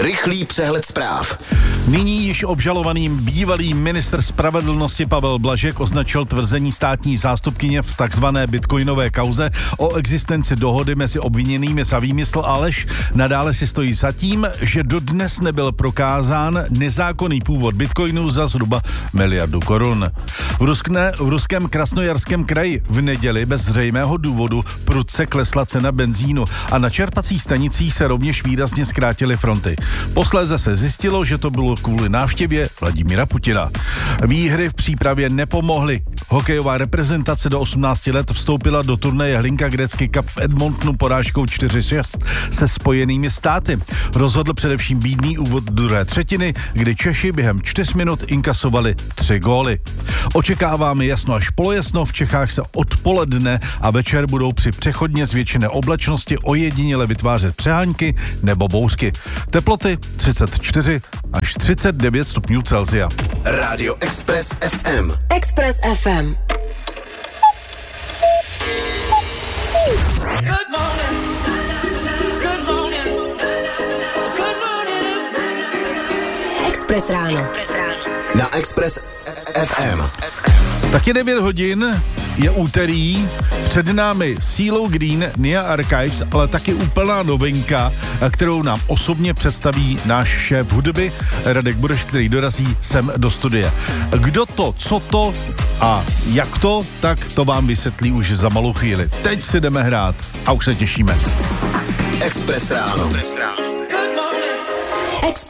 Rychlý přehled zpráv. Nyní již obžalovaným bývalý ministr spravedlnosti Pavel Blažek označil tvrzení státní zástupkyně v takzvané bitcoinové kauze o existenci dohody mezi obviněnými za výmysl a lež. Nadále si stojí za tím, že dodnes nebyl prokázán nezákonný původ bitcoinů za zhruba 1 miliardu korun. V ruském Krasnojarském kraji v neděli bez zřejmého důvodu prudce klesla cena benzínu a na čerpacích stanicích se rovněž výrazně zkrátily fronty. Posléze se zjistilo, že to bylo kvůli návštěvě Vladimíra Putina. Výhry v přípravě nepomohly. Hokejová reprezentace do 18 let vstoupila do turnaje Hlinka Gretzky Cup v Edmontonu porážkou 4-6 se Spojenými státy. Rozhodl především bídný úvod druhé třetiny, kdy Češi během 4 minut inkasovali 3 góly. Očekáváme jasno až polojasno, v Čechách se odpoledne a večer budou při přechodně zvětšené oblačnosti ojediněle vytvářet přehánky nebo bouřky. Teploty 34 až 39 stupňů Celsia. Rádio Express FM. Express FM. Good morning. Good morning. Good morning. Express ráno. Na Express FM. Taky 9 hodin, je úterý, před námi CeeLo Green, Nia Archives, ale taky úplná novinka, kterou nám osobně představí náš šéf hudby Radek Bureš, který dorazí sem do studia. Kdo to, co to a jak to, tak to vám vysvětlí už za malou chvíli. Teď si jdeme hrát a už se těšíme. Express ráno. Express